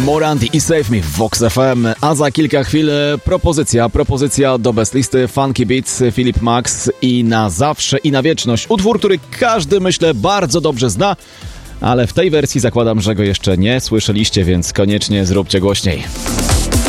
Morandi i Save Me w Vox FM, a za kilka chwil propozycja do Best listy Funky Beats, Philip Max i Na zawsze i na wieczność. Utwór, który każdy, myślę, bardzo dobrze zna, ale w tej wersji zakładam, że go jeszcze nie słyszeliście, więc koniecznie zróbcie głośniej.